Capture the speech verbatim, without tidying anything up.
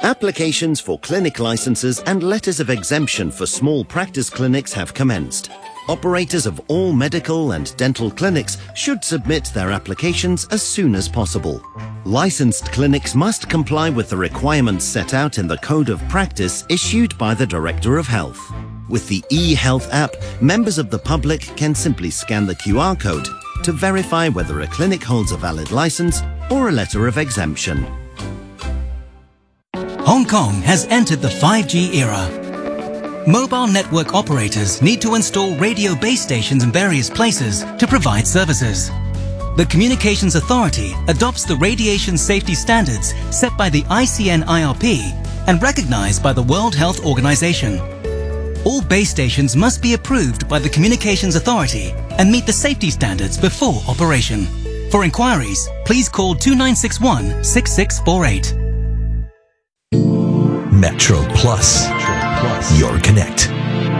Applications for clinic licenses and letters of exemption for small practice clinics have commenced. Operators of all medical and dental clinics should submit their applications as soon as possible. Licensed clinics must comply with the requirements set out in the Code of Practice issued by the Director of Health. With the eHealth app, members of the public can simply scan the Q R code to verify whether a clinic holds a valid license or a letter of exemption. Hong Kong has entered the five G era. Mobile network operators need to install radio base stations in various places to provide services. The Communications Authority adopts the radiation safety standards set by the I C N I R P and recognized by the World Health Organization. All base stations must be approved by the Communications Authority and meet the safety standards before operation. For inquiries, please call two nine six one, six six four eight. Metro Plus, your connect.